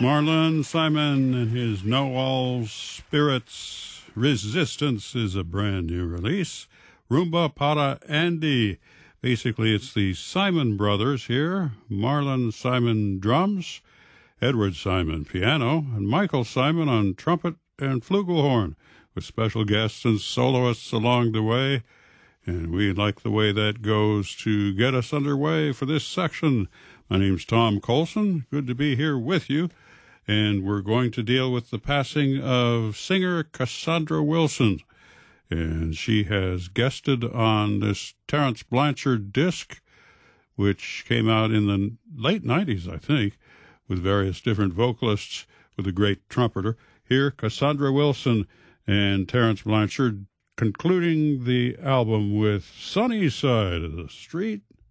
Marlon Simon and his Know All Spirits. Resistance is a brand new release. Rumba Para Andy. Basically, it's the Simon brothers here. Marlon Simon drums, Edward Simon piano, and Michael Simon on trumpet and flugelhorn, with special guests and soloists along the way. And we like the way that goes. To get us underway for this section, my name's Tom Colson. Good to be here with you. And we're going to deal with the passing of singer Cassandra Wilson. And she has guested on this Terence Blanchard disc, which came out in the late 90s, I think, with various different vocalists, with a great trumpeter. Here, Cassandra Wilson and Terence Blanchard concluding the album with Sunny Side of the Street.